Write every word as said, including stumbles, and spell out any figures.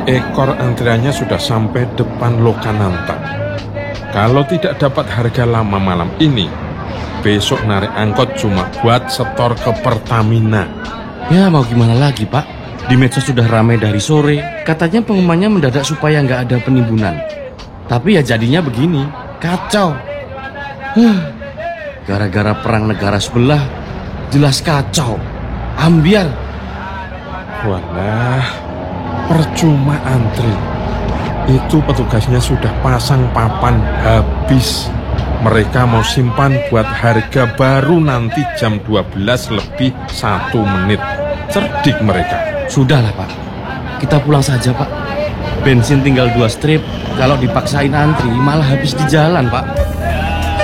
ekor antriannya sudah sampai depan Lokananta. Kalau tidak dapat harga lama malam ini, besok narik angkot cuma buat setor ke Pertamina. Ya mau gimana lagi Pak? Di medsos sudah ramai dari sore. Katanya pengumumannya mendadak supaya nggak ada penimbunan. Tapi ya jadinya begini, kacau. Huh, gara-gara perang negara sebelah, jelas kacau. Ambiar. Walah, percuma antri. Itu petugasnya sudah pasang papan habis. Mereka mau simpan buat harga baru nanti jam dua belas lebih satu menit. Cerdik mereka. Sudahlah Pak, kita pulang saja Pak. Bensin tinggal dua strip. Kalau dipaksain antri malah habis di jalan Pak.